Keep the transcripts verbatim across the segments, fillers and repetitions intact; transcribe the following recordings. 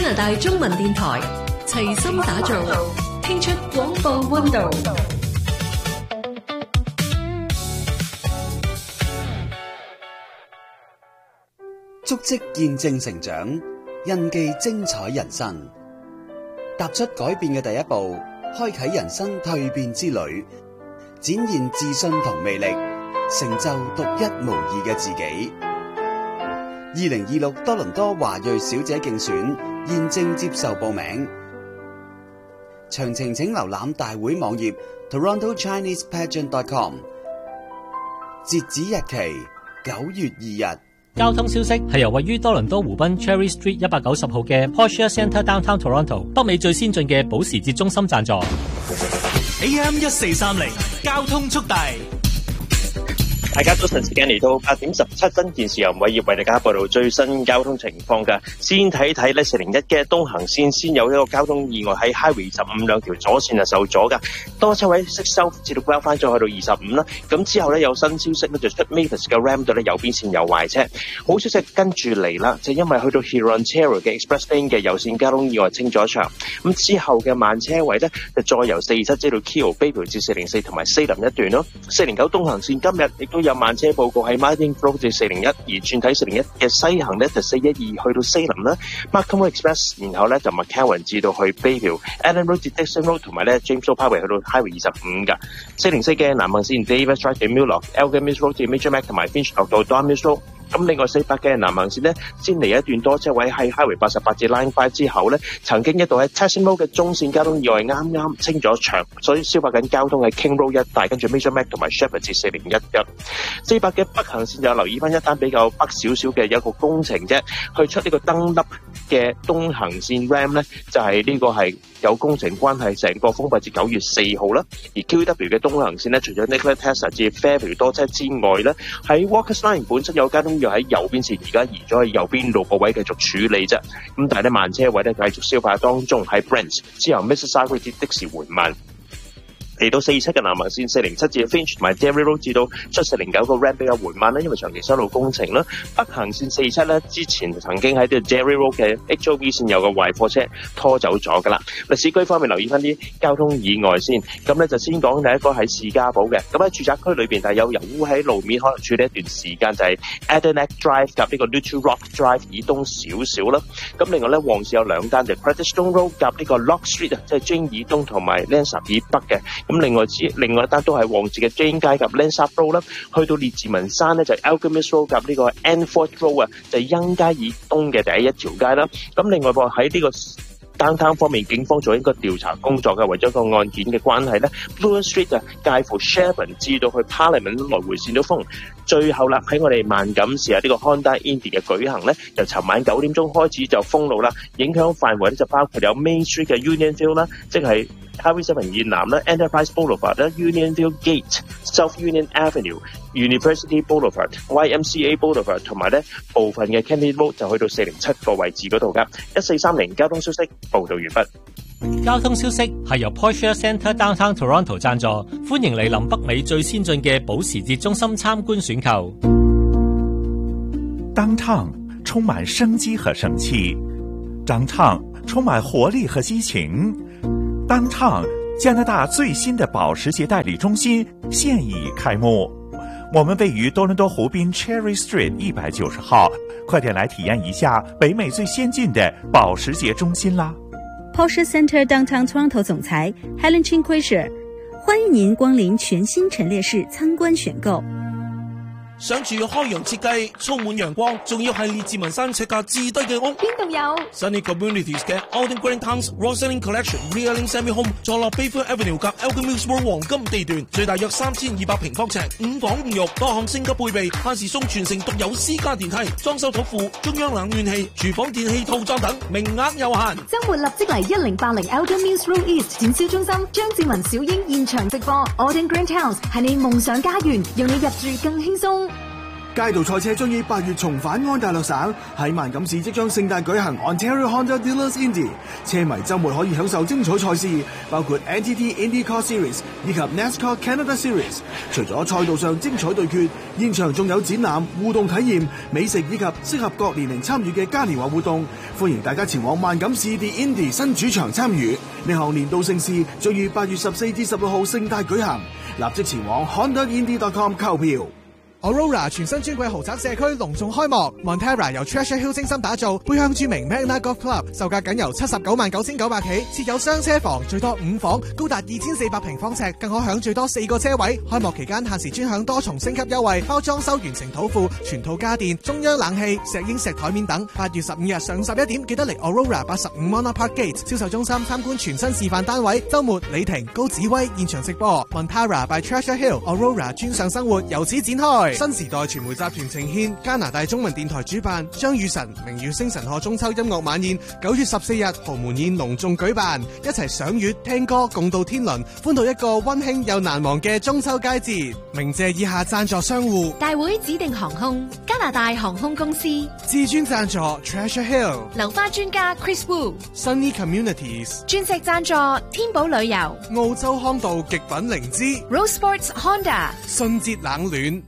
拿大中文電台齊心打造，拼出廣播溫度。 足跡見證成長，印記精彩人生。踏出改變嘅第一步，開啟人生蛻變之旅，展現自信同魅力，成就獨一無二嘅自己。二零二六多倫多華裔小姐競選現正接受報名，詳情請瀏覽大會網頁 toronto chinese pageant dot com。截止日期九月二日。 交通消息係由位於多倫多湖濱 Cherry Street 一百九十號嘅 Porsche Centre Downtown Toronto 北美最先進嘅保時捷中心贊助。 A M 一四三零交通速遞。 大家早晨，時間嚟到八點十七分，電視由偉業為大家報道最新交通情況㗎。先睇睇咧四零一嘅東行線，先有一個交通意外喺 Highway 二十五兩條左線啊受阻㗎，多車位識收至到 Guelph 翻咗去到二十五啦。咁之後咧有新消息咧就出 Mavis 嘅 Ram 度咧右邊線有壞車，好消息跟住嚟啦，就因為去到 Huron-Ontario 嘅 Express Lane 嘅右線交通意外清咗場，咁之後嘅慢車位咧就再由四七至到 Keele Bayview 至四零四同埋四林一段咯。四零九東行線今日亦都有慢車報告喺 Martin Road 至四零一，而轉睇四零一嘅西行咧就四一二去到西林啦 ，Markham Express， 然後咧就 McCowan 至到去 Bayview，Allen Road 至 Dixon Road 同埋咧 James Road Parkway 去到 Highway 二十五噶。四零四嘅南行線 Davis Drive 至 Mulock，Elgin Mills Road 至 Major Mac 同埋 Finch 落到 Don Mills Road。咁另外四百嘅南行線呢，先嚟一段多車位喺 Highway 八十八至 Line Five 之後呢，曾經一度喺 Tasman Road 嘅中線交通意外啱啱清咗場，所以消化緊交通喺 King Road 一帶，跟住 Major Mac 同埋 Shepherd 至四零一一。四百嘅北行線就留意翻一單比較北少少嘅有一個工程啫，去出呢個燈粒嘅東行線 Ram 呢，就係、是、呢個係有工程關係，成個封閉至九月四號啦。而 Q W 嘅東行線呢，除咗 Nicola Tesla 至 Fairview 多車之外呢，喺 Walkers Line 本身有交通要喺右邊線，而家移咗去右邊路個位繼續處理啫。咁但係咧慢車位咧繼續消化當中，喺 Brent 之後 Mississauga 至的士緩慢。嚟到四七嘅南行線四零七至 Finch 同埋 Derry Road 至到出四零九個 Ram 比較緩慢啦，因為長期修路工程啦。北行線四七咧之前曾經喺啲 Derry Road 嘅 H O V 線有個壞貨車拖走咗噶啦。嗱，市區方面留意翻啲交通意外先，咁咧就先講第一個喺士嘉堡嘅，咁喺住宅區裏邊，但係有油污喺路面可能處理一段時間，就係、是、Adenac Drive 及呢個 Little Rock Drive 以東少少啦。咁另外咧旺市有兩單就 Creditstone Road 及呢個 Lock Street 啊，即係 Jane 以東同埋 Lansdowne 以北嘅。咁另外另外一單都係旺市嘅 Jane 街及 Lansdowne Road 啦，去到列治文山咧就 Alchemist Road 及呢個 Anford Road 啊，就係欣街以東嘅第一一條街啦。咁另外噃喺呢個Downtown方面，警方做一個調查工作嘅，為咗個案件嘅關係咧 ，Bloor Street 啊，介乎 Sherbourne 至到去 Parliament 來回線都封。最後啦，喺我哋萬錦市啊呢個 Honda Indy 嘅舉行咧，由尋晚九點鐘開始就封路啦，影響範圍咧就包括有 Main Street 嘅 Unionville 啦，即係 Highway Seven 以南啦 ，Enterprise Boulevard 啦 ，Unionville Gate、South Union Avenue、University Boulevard、Y M C A Boulevard 同埋咧部分嘅 Kennedy Road 就去到四零七個位置嗰度噶。一四三零交通消息報道完畢。 交通消息係由 Porsche Centre Downtown Toronto 贊助，歡迎嚟臨北美最先進嘅保時捷中心參觀選購。 Downtown 充滿生機和生氣 ，Downtown 充滿活力和激情。Downtown 加拿大最新的保時捷代理中心現已開幕，我們位於多倫多湖邊 Cherry Street 一百九十號，快點來體驗一下北美最先進的保時捷中心啦！ Porsche Centre Downtown Toronto 總裁 Helen Chin Quisher， 歡迎您光臨全新陳列室參觀選購。 想住開揚設計，充滿陽光，仲要係列治文山尺價至低嘅屋， 邊度有 Sunny Communities 嘅 Alden Green Towns Roselling Collection Realing Semi Home 坐落 Bayfront Avenue 及 Elgin Mills Road 黃金地段，最大約三千二百平方尺，五房五浴，多項升級配備，限時送全城獨有私家電梯，裝修土庫，中央冷暖氣，廚房電器套裝等，名額有限。 周末立即嚟一零八零 Elgin Mills Road East 展銷中心，張志文小英現場直播 Alden Green Towns 係你夢想家園，讓你入住更輕鬆。 街道賽車將於八月重返安大略省，喺萬錦市即將盛大舉行 Ontario Honda Dealers Indy， 車迷週末可以享受精彩賽事，包括 N T T IndyCar Series 以及 NASCAR Canada Series。除咗賽道上精彩對決，現場仲有展覽、互動體驗、美食以及適合各年齡參與嘅嘉年華活動，歡迎大家前往萬錦市 The Indy 新主場參與。呢項年度盛事將於八月十四至十六號盛大舉行，立即前往 honda indy dot com 購票。 Aurora 全新尊貴豪宅社區隆重開幕 ，Montara 由 Treasure Hill 精心打造，背向著名 Magna Golf Club， 售價僅由七十九萬九千九百起，設有雙車房，最多五房，高達二千四百平方尺，更可享最多四個車位。開幕期間限時專享多重升級優惠，包裝修完成土庫、全套家電、中央冷氣、石英石台面等。八月十五日上十一點，記得嚟 Aurora 八十五 Monarch Park Gate 銷售中心參觀全新示範單位。週末李婷、高子威現場直播 ，Montara by Treasure Hill，Aurora 專上生活由此展開。新時代傳媒集團呈獻加拿大中文電台主辦張雨晨明月星辰賀中秋音樂晚宴，九月十四日豪門宴隆重舉辦，一齊賞月聽歌共度天倫，歡度一個溫馨又難忘嘅中秋佳節。鳴謝以下贊助商戶： 大會指定航空、加拿大航空公司、 至尊贊助 Treasure Hill、 流花專家 Chris Wu、Sunny Communities、 鑽石贊助天寶旅遊、 澳洲康道極品靈芝、 Rose Sports Honda、 信捷冷暖。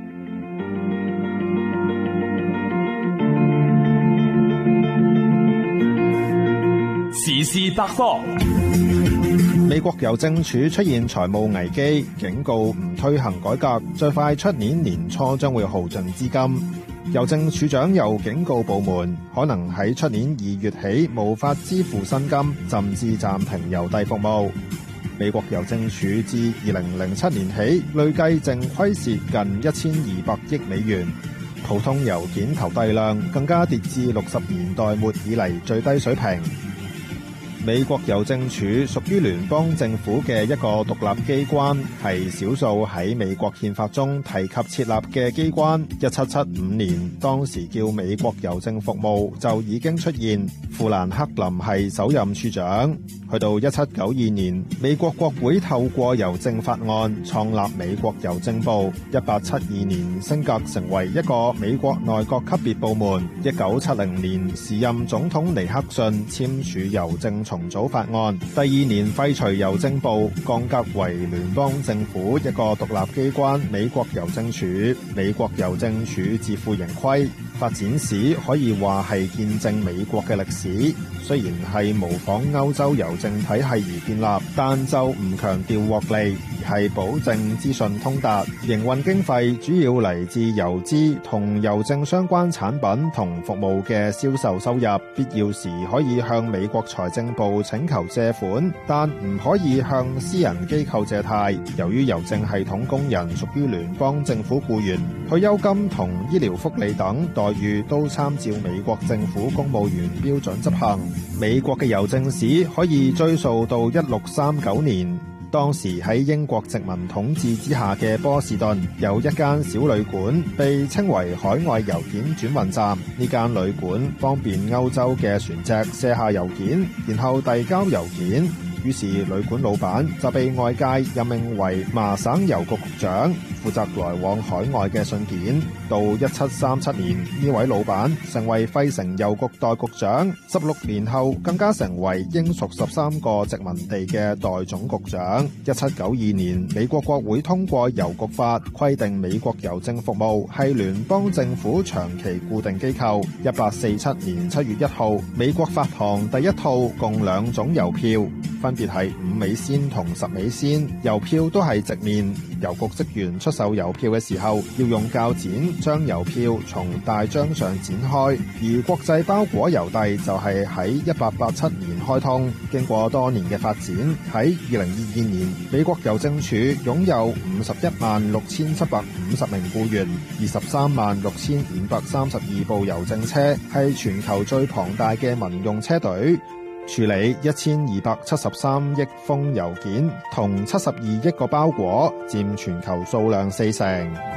時事百科。美國郵政署出現財務危機，警告唔推行改革，最快出年年初將會耗盡資金。郵政署長又警告部門，可能喺出年二月起無法支付薪金，甚至暫停郵遞服務。美國郵政署自二零零七年起累計淨虧蝕近一千二百億美元，普通郵件投遞量更加跌至六十年代末以嚟最低水平。美國郵政署屬於聯邦政府嘅一個獨立機關，係少數喺美國憲法中提及設立嘅機關。一七七五年，當時叫美國郵政服務就已經出現，富蘭克林係首任署長。去到一七九二年，美國國會透過郵政法案創立美國郵政部。一八七二年升格成為一個美國內閣級別部門。一九七零年，時任總統尼克遜簽署郵政重組法案。第二年廢除郵政部，降格為聯邦政府一個獨立機關——美國郵政署。美國郵政署自負盈虧，發展史可以話係見證美國嘅歷史。雖然係模仿歐洲郵政體系而建立，但就唔強調獲利，而係保證資訊通達。營運經費主要嚟自郵資同郵政相關產品同服務嘅銷售收入，必要時可以向美國財政部請求借款，但唔可以向私人機構借貸。由於郵政系統工人屬於聯邦政府僱員，退休金同醫療福利等待遇都參照美國政府公務員標準執行。美國嘅郵政史可以追溯到一六三九年，當時喺英國殖民統治之下嘅波士頓有一間小旅館，被稱為海外郵件轉運站。呢間旅館方便歐洲嘅船隻卸下郵件，然後遞交郵件。於是旅館老闆就被外界任命為麻省郵局局長，負責來往海外嘅信件。到一七三七年，呢位老闆成為費城郵局代局長，十六年後更加成為英屬十三個殖民地嘅代總局長。一七九二年，美國國會通過郵局法，規定美國郵政服務係聯邦政府長期固定機構。一八四七年七月一號，美國發行第一套共兩種郵票，分別係五美仙同十美仙，郵票都係直面。郵局職員出售郵票嘅時候，要用鉸剪將郵票從大張上剪開，而國際包裹郵遞就係喺一八八七年開通。經過多年嘅發展，喺二零二二年，美國郵政署擁有五十一萬六千七百五十名僱員，二十三萬六千五百三十二部郵政車，係全球最龐大嘅民用車隊。處理一千二百七十三億封郵件同七十二億個包裹，佔全球數量四成。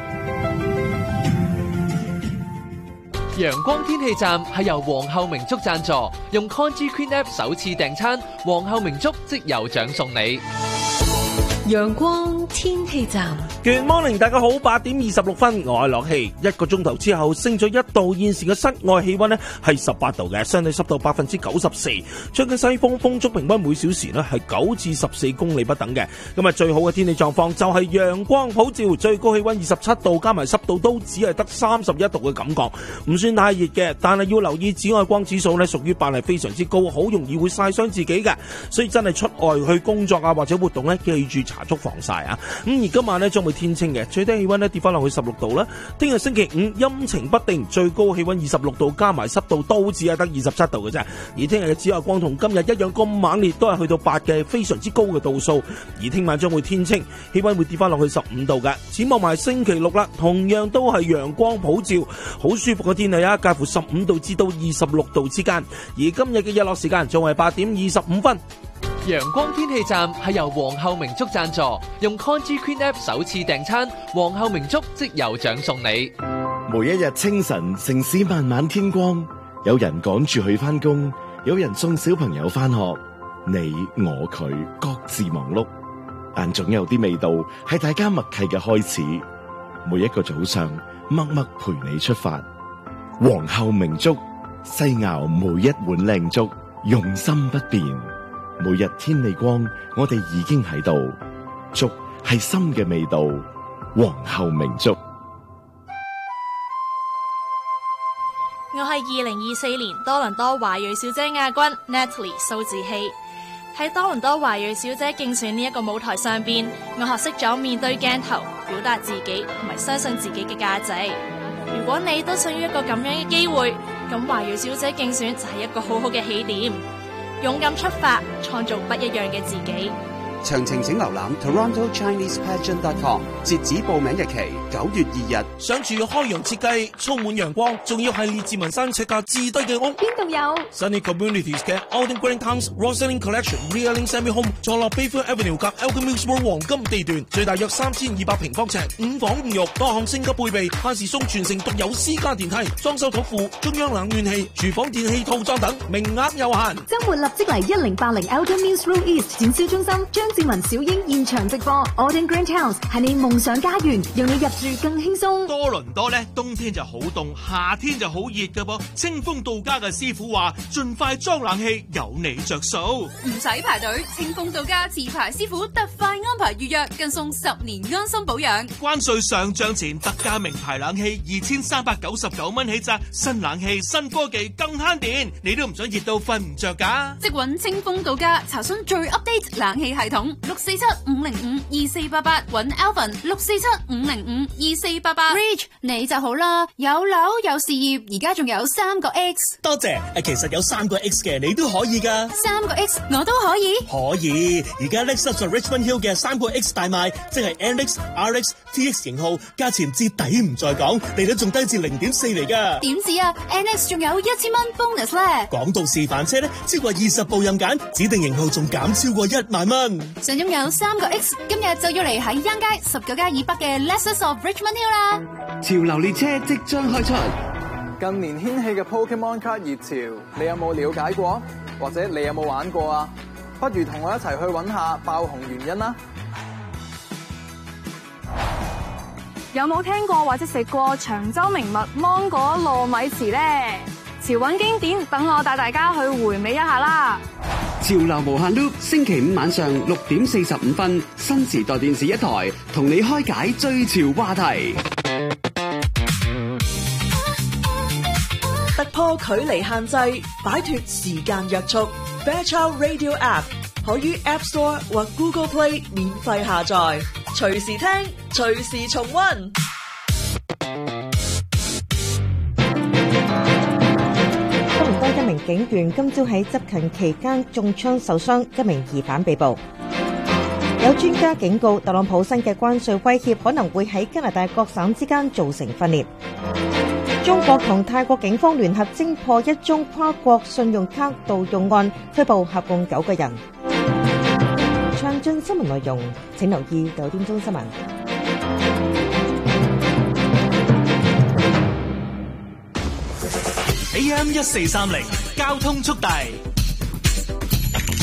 陽光天氣站係由皇后明燭贊助，用 Congee Queen App 首次訂餐，皇后明燭即有獎送你。 陽光天氣站。 Good morning， 大家好，八點二十六分，我係樂氣。一個鐘頭之後升咗一度，現時嘅室外氣溫呢係十八度嘅，相對濕度百分之九十四。吹嘅西風，風速平均每小時呢係九至十四公里不等嘅。今日最好嘅天氣狀況就係陽光普照，最高氣溫二十七度，加埋濕度都只係得三十一度嘅感覺，唔算太熱嘅。但係要留意紫外光指數呢屬於八，係非常之高，好容易會曬傷自己嘅。所以真係出外去工作啊或者活動呢，記住搽足防曬啊。咁而今晚呢將會天清嘅，最低氣溫呢跌翻落去十六度啦。聽日星期五陰晴不定，最高氣溫二十六度，加埋濕度都只係得二十七度嘅啫。而聽日嘅紫外光同今日一樣咁猛烈，都係去到八嘅非常之高嘅度數。而聽晚將會天清，氣溫會跌翻落去十五度嘅。展望埋星期六啦，同樣都係陽光普照，好舒服嘅天氣啊，介乎十五度至到二十六度之間。而今日嘅日落時間仲係八點二十五分。 陽光天氣站係由皇后明燭贊助，用 Congee Queen App 首次訂餐，皇后明燭即有獎送你。 每一日清晨，城市慢慢天光，有人趕住去返工，有人送小朋友返學，你我佢各自忙碌，但總有啲味道係大家默契嘅開始。每一個早上，默默陪你出發。皇后明燭，細熬每一碗靚粥，用心不變。每日天未光，我哋已經喺度。粥係心嘅味道，皇后明燭。 我係二零二四年多倫多華裔小姐亞軍 Natalie 蘇志希。喺多倫多華裔小姐競選呢一個舞台上邊，我學識咗面對鏡頭，表達自己同埋相信自己嘅價值。如果你都想要一個咁樣嘅機會，咁華裔小姐競選就係一個好好嘅起點。勇敢出發，創造不一樣嘅自己。 詳情請瀏覽 Toronto Chinese Pageant dot com， 截止報名日期九月二日。 想住開揚設計，充滿陽光，仲要係列治文山尺價至低嘅屋。 邊度有 Sunny Communities 嘅 Alden Green Towns Roselling Collection Realing Semi Home 坐落 Bayfair Avenue 及 Elgin Mills Road 黃金地段，最大約三千二百平方尺，五房五浴，多項升級配備，限時送全城獨有私家電梯，裝修土庫，中央冷暖氣，廚房電器套裝等，名額有限。 周末立即嚟一零八零 Elgin Mills Road East 展銷中心，張志文小英現場直播 Alden Green Towns 係你夢想家園，讓你入住更輕鬆。 多倫多咧，冬天就好凍，夏天就好熱噶噃。清風到家嘅師傅話，盡快裝冷氣，有你着數， 唔使排隊。清風到家持牌師傅特快安排預約，更送十年安心保養。 關稅上漲前，特價名牌冷氣二千三百九十九蚊起咋，新冷氣新科技更慳電，你都唔想熱到瞓唔着噶？ 即搵清風到家查詢最 update 冷氣系統，六四七五零五二四八八，搵 Alvin 六四七五零五二四八八。Rich 你就好啦，有樓有事業，而家仲有三個 X。 多謝，其實有三個 X 嘅你都可以噶。 三個 X 我都可以。 可以，而家 Lexus Richmond Hill 嘅三個 X 大賣，即係 N X、R X、T X 型號，價錢至抵唔再講，利率仲低至零點四厘噶。 點止啊 ？N X 仲有一千蚊 bonus 咧。 講到示範車咧，超過二十部任揀，指定型號仲減超過一萬蚊。 想擁有三個 X， 今日就要嚟喺央街十九街以北嘅 Lexus of Richmond Hill 啦。 潮流列車即將開出， 近年掀起嘅 Pokemon 卡熱潮，你有冇了解過？或者你有冇玩過啊？不如同我一齊去揾下爆紅原因啦！ 有冇聽過或者食過長洲名物芒果糯米糍呢？潮韻經典，等我帶大家去回味一下啦！ 潮流無限 loop， 星期五晚上六點四十五分，新時代電視一台同你開解最潮話題， 突破距離限制，擺脫時間約束。Fairchild Radio App 可於 App Store 或 Google Play 免費下載，隨時聽，隨時重溫。 多倫多一名警員今朝喺執勤期間中槍受傷，一名疑犯被捕。有專家警告，特朗普新嘅關稅威脅可能會喺加拿大各省之間造成分裂。中國同泰國警方聯合偵破一宗跨國信用卡盜用案，拘捕合共九個人。詳盡新聞內容，請留意九點鐘新聞。 A M 一四三零交通速遞。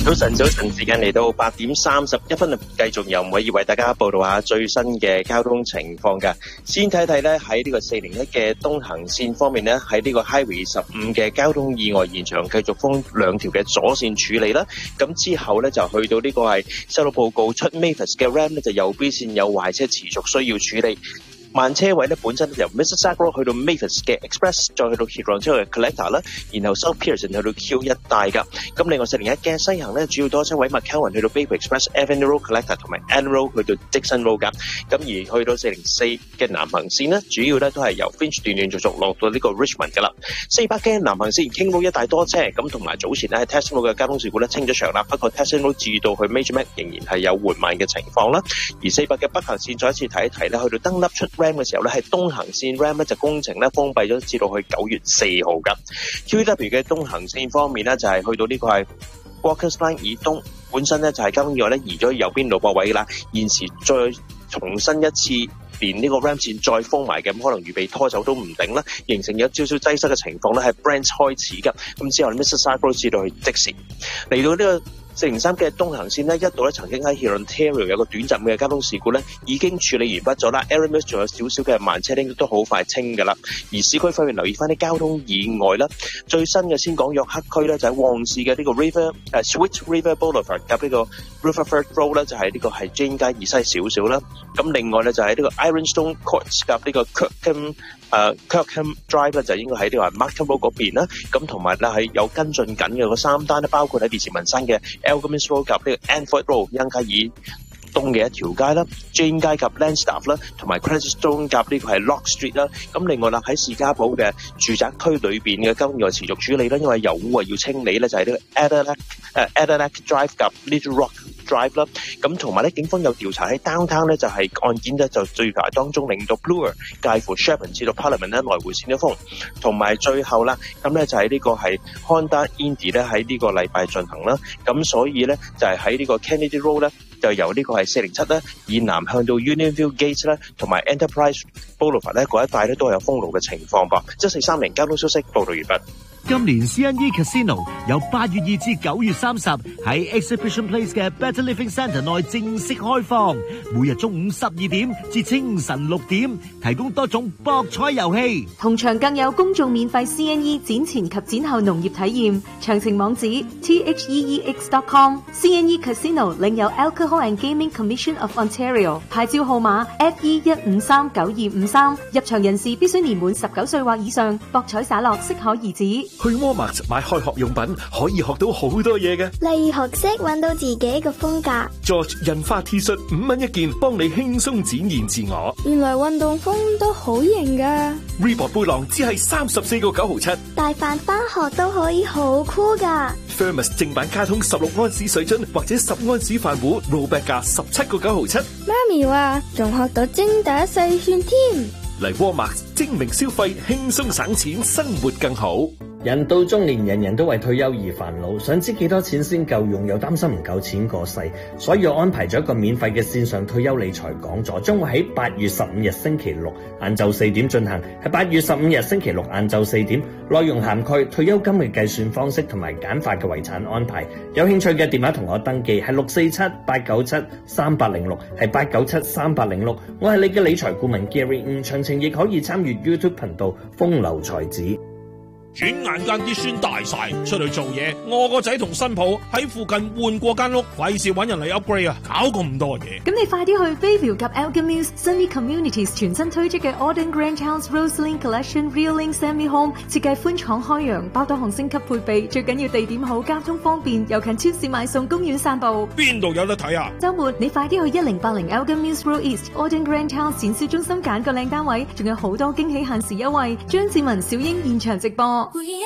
早晨，早晨，時間嚟到八點三十一分，繼續由吳偉業為大家報道下最新嘅交通情況㗎。先睇睇咧喺呢個四零一嘅東行線方面咧，喺呢個 Highway 十五嘅交通意外現場繼續封兩條嘅左線處理啦。咁之後咧就去到呢個係收到報告出 Mavis 嘅 Ram 咧，就右邊線有壞車持續需要處理。慢車位咧本身由 Mississauga Road 去到 Mavis 嘅 Express， 再去到 Huron 之後嘅 Collector 啦，然後 South Pearson 去到 Q 一帶㗎。咁另外四零一嘅西行咧，主要多車位 McCowan 去到 Bayview Express Avenue Road Collector 同埋 Ann Road 去到 Dixon Road 㗎。咁而去到四零四嘅南行線咧，主要咧都係由 Finch 斷斷續續落到呢個 Richmond 㗎啦。四百嘅南行線 King Road 一帶多車，咁同埋早前咧喺 Teston Road 嘅交通事故咧清咗場啦，不過 Teston Road 至到去 Major Mac 仍然係有緩慢嘅情況啦。而四百嘅北行線再一次提一提咧，去到登粒出 Ram 嘅時候咧係東行線 Ram 咧就工程咧封閉咗，至到去九月四號㗎。Q W 嘅東行線方面咧，就係、是、去到呢個係 Walkers Line 以東，本身咧就係交通意外咧移咗去右邊路駁位㗎啦。現時再重新一次，連呢個 Ram 線再封埋嘅，咁可能預備拖走都唔定啦，形成有少少擠塞嘅情況咧，係 Branch 開始㗎。咁之後 Mississauga Road 至到去即時嚟到呢、這個四零三嘅東行線呢，一度咧曾經喺 Ontario 有個短暫嘅交通事故咧，已經處理完畢咗啦。Aramis 仲有少少嘅慢車咧，都好快清㗎啦。而市區方面留意翻啲交通意外啦，最新嘅先講約克區咧，就喺旺市嘅呢個 River 誒、uh, Sweet River Boulevard 夾呢個 Riverford Road 咧，就係呢個係 Jane 街以西少少啦。咁另外咧就喺呢個 Ironstone Courts 夾呢個 Kirkham 誒 Kirkham Drive 咧，就應該喺呢個 Markham Road 嗰邊啦。咁同埋咧係有跟進緊嘅嗰三單咧，包括喺列治文山嘅Alderman's Road 及呢個 Anford Road 恩加爾東嘅一條街啦 ，Jane 街及 Landstaff 啦，同埋 Cranstone 夾呢個係 Lock Street 啦。咁另外啦喺士嘉堡嘅住宅區裏邊嘅交通意外持續處理啦，因為油污啊要清理咧，就係、是、呢個 Adelaide 誒 Adelaide Drive 及 Little Rock Drive 啦。咁同埋咧警方有調查喺 Downtown 咧就係、是、案件咧就最大當中令到 Bloor 介乎 Sherbourne 至到 Parliament 咧來回線一封，同埋最後啦咁咧就係、是、呢個係 Honda Indy 咧喺呢個禮拜進行啦。咁所以咧就係喺呢個 Kennedy Road 咧。就由呢個係四零七咧，以南向到 Unionville Gate 咧，同埋 Enterprise Boulevard 咧嗰一帶咧都係有封路嘅情況噃。即四三零交通消息報道完畢。 今年 C N E Casino 由八月二至九月三十喺 Exhibition Place 嘅 Better Living Centre 內正式開放，每日中午十二點至清晨六點，提供多種博彩遊戲， 同場更有公眾免費 C N E 展前及展後農業體驗。詳情網址 T H E E X dot com。 C N E Casino 領有 Alcohol and Gaming Commission of Ontario 牌照號碼 F E 一五三九二五三，入場人士必須年滿十九歲或以上，博彩灑落適可而止。 去 Walmart 買開學用品可以學到好多嘢嘅， 例如學識揾到自己個風格。 George 印花 T 恤五蚊一件，幫你輕鬆展現自我。 原來運動風都好型噶。 Reebok 背囊只係三十四個九毫七， 帶飯返學都可以好酷噶。 Thermos 正版卡通十六安士水樽或者十安士飯壺 rollback 價十七個九毫七。 媽咪話仲學到精打細算添。 嚟 Walmart 精明消費，輕鬆省錢，生活更好。 人到中年，人人都為退休而煩惱，想知幾多錢先夠用，又擔心唔夠錢過世，所以我安排咗一個免費嘅線上退休理財講座，將會喺八月十五日星期六晏晝四點進行。喺八月十五日星期六晏晝四點，內容涵蓋退休金嘅計算方式同埋簡化嘅遺產安排。有興趣嘅電話同我登記係六四七八九七三八零六，係八九七三八零六。我係你嘅理財顧問 Gary， 嗯，詳情亦可以參與 YouTube 頻道風流才子。 轉眼間啲孫大晒，出去做嘢，我個仔同新抱喺附近換過間屋，費事搵人嚟 upgrade 啊，搞咁多嘢。 咁你快啲去 Bayview 及 Elgin Mills Sunny Communities 全新推出嘅 Auden Grand House Rosalind Collection Real-Link Semi Home， 設計寬敞開揚，包多項升級配備，最緊要地點好，交通方便，又近超市買餸，公園散步。 邊度有得睇啊？ 週末你快啲去一零八零 Elgin Mills Road East Auden Grand House 展銷中心揀個靚單位，仲有好多驚喜限時優惠。張志文、小英現場直播。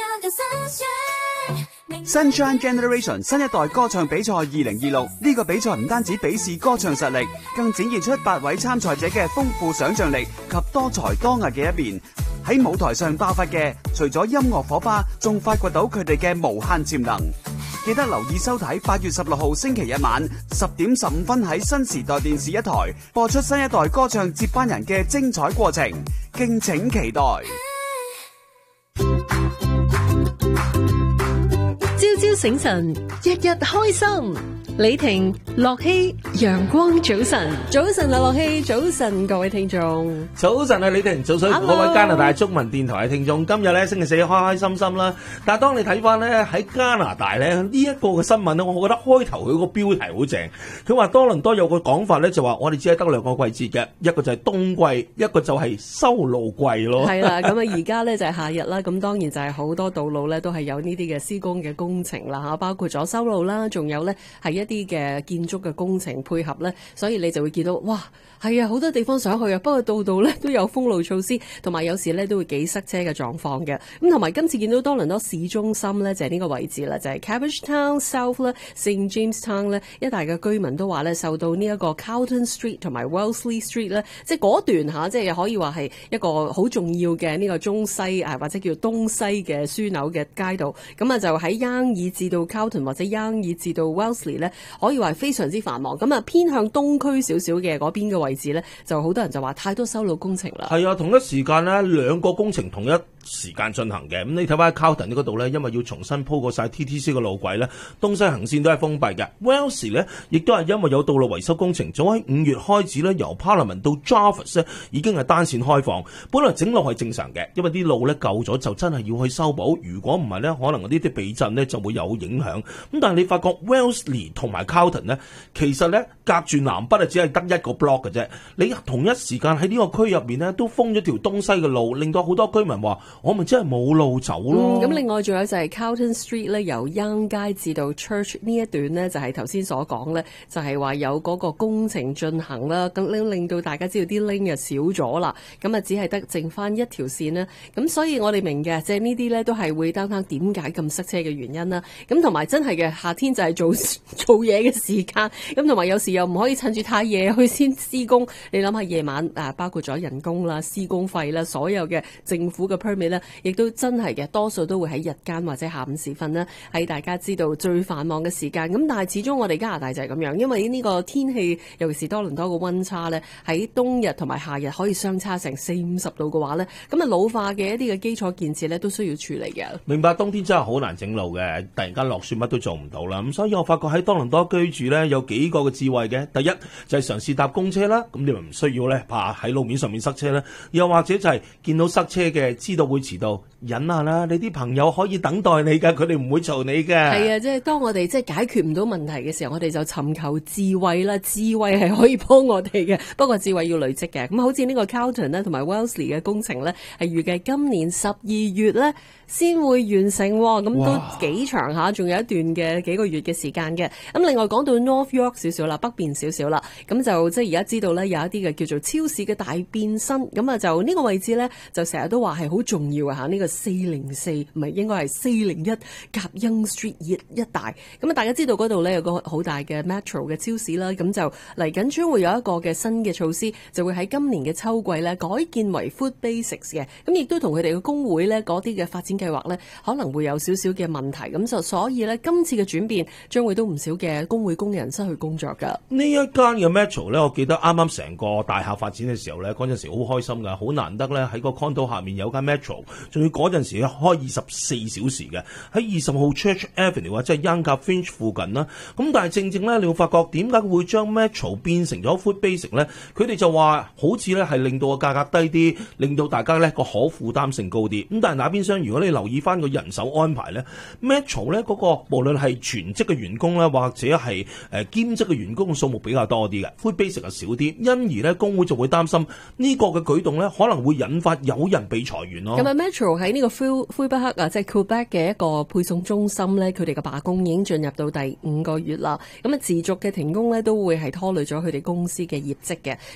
Sunshine Generation 新一代歌唱比賽二零二六，呢個比賽唔單止比試歌唱實力，更展現出八位參賽者嘅豐富想象力及多才多藝嘅一面。喺舞台上爆發嘅，除咗音樂火花，仲發掘到佢哋嘅無限潛能。記得留意收睇八月十六號星期日晚十點十五分喺新時代電視一台播出新一代歌唱接班人嘅精彩過程，敬請期待。 朝朝醒神，日日開心。李婷、樂希，陽光早晨， 早晨啊，樂希，早晨各位聽眾， 早晨啊，李婷，早晨各位加拿大中文電台嘅聽眾，今日咧星期四開開心心啦。但係當你睇翻咧喺加拿大咧呢一個嘅新聞咧，我覺得開頭佢個標題好正。佢話多倫多有個講法咧，就話我哋只係得兩個季節嘅，一個就係冬季，一個就係修路季咯。 係啦，咁啊而家咧就係夏日啦，咁當然就係好多道路咧都係有呢啲嘅施工嘅工程啦嚇，包括咗修路啦，仲有咧係一啲嘅建築嘅工程配合咧，所以你就會見到哇，係啊，好多地方想去啊，不過度度咧都有封路措施，同埋有，有時咧都會幾塞車嘅狀況嘅。咁同埋今次見到多倫多市中心咧就係呢個位置啦，就係、是、Cabbage Town South 咧、Saint James Town 咧一帶嘅居民都話咧受到呢一個 Carlton Street 同埋 Wellesley Street 咧，即係嗰段嚇，即係可以話係一個好重要嘅呢個中西啊或者叫東西嘅樞紐嘅街道。咁啊就喺 Yonge 以至到 Carlton 或者 Yonge 以至到 Wellesley 咧，可以話係非常之繁忙。咁啊偏向東區少少嘅嗰邊嘅位置咧，就好多人就話太多修路工程啦。係啊，同一時間咧兩個工程同一時間進行嘅。咁你睇翻喺 Carlton 嗰度咧，因為要重新鋪過晒 T T C 嘅路軌咧，東西行線都係封閉嘅。Wellesley 咧亦都係因為有道路維修工程，早喺五月開始咧，由 Parliament 到 Jarvis 咧已經係單線開放。本來整路係正常嘅，因為啲路咧舊咗就真係要去修補。如果唔係咧，可能嗰啲啲避震咧就會有影響。咁但係你發覺 Wellesley 同埋 Carlton 咧，其實咧隔住南北啊，只係得一個 block 嘅啫。你同一時間喺呢個區入面咧，都封咗條東西嘅路，令到好多居民話：我咪真係冇路走咯。咁、嗯、另外仲有就係 Carlton Street 咧，由 Yonge 街至到 Church 呢一段咧，就係頭先所講咧，就係、是、話有嗰個工程進行啦，咁令令到大家知道啲 lane 啊少咗啦，咁啊只係得剩翻一條線啦。咁所以我哋明嘅，即係呢啲咧都係會擔心點解咁塞車嘅原因啦。咁同埋真係嘅夏天就係做做嘢嘅時間，咁同埋有時又唔可以趁住太夜去先施工。你諗下夜晚啊，包括咗人工啦、施工費啦、所有嘅政府嘅 permit 咧，亦都真係嘅，多數都會喺日間或者下午時分啦，喺大家知道最繁忙嘅時間。咁但係始終我哋加拿大就係咁樣，因為呢個天氣，尤其是多倫多嘅溫差咧，喺冬日同埋夏日可以相差成四五十度嘅話咧，咁啊老化嘅一啲嘅基礎建設咧都需要處理嘅。明白，冬天真係好難整路嘅，突然間落雪乜都做唔到啦。咁所以我發覺喺多倫多居住咧有幾個嘅智慧嘅。第一就係嘗試搭公車啦，咁你咪唔需要咧怕喺路面上面塞車啦。又或者就係見到塞車嘅，知道會遲到，忍下啦，你啲朋友可以等待你㗎，佢哋唔會嘈你嘅。係啊，即係當我哋即係解決唔到問題嘅時候，我哋就尋求智慧啦。智慧係可以幫我哋嘅，不過智慧要累積嘅。咁好似呢個 Carlton 咧同埋 Wellesley 嘅工程咧，係預計今年十二月咧先會完成，咁都幾長下，仲有一段嘅幾個月嘅時間嘅。咁另外講到 North York 少少啦，北邊少少啦，咁就即係而家知道咧有一啲嘅叫做超市嘅大變身，咁啊就呢個位置咧就成日都話係好重要啊嚇，呢個四零四唔係應該係四零一夾 Yonge Street 一帶，咁啊大家知道嗰度咧有個好大嘅 Metro 嘅超市啦，咁就嚟緊將會有一個嘅新嘅措施，就會喺今年嘅秋季咧改建為 Food Basics 嘅，咁亦都同佢哋嘅工會咧嗰啲嘅發展計劃咧可能會有少少嘅問題，咁就所以咧今次嘅轉變將會都唔少嘅工會工人失去工作㗎。呢一間嘅 Metro 咧，我記得啱啱成個大廈發展嘅時候咧，嗰陣時好開心㗎，好難得咧喺個 condo 下面有間 Metro， 仲要嗰陣時開二十四小時嘅，喺二十號 Church Avenue 啊，即係 Yonge 夾 Finch 附近啦。咁但係正正咧，你會發覺點解會將 Metro 變成咗 Food Basic 咧？佢哋就話好似咧係令到個價格低啲，令到大家咧個可負擔性高啲。咁但係那邊廂，如果你留意翻個人手安排咧 ，Metro 咧嗰個無論係全職嘅員工咧，或者係誒兼職嘅員工嘅數目比較多啲嘅 ，Food Basic 就少啲。因而咧工會就會擔心呢個嘅舉動咧，可能會引發有人被裁員咯。咁啊 ，Metro 喺呢個魁北克啊，即係 Quebec 嘅一個配送中心咧，佢哋嘅罷工已經進入到第五個月啦。咁啊，持續嘅停工咧，都會係拖累咗佢哋公司嘅業績嘅。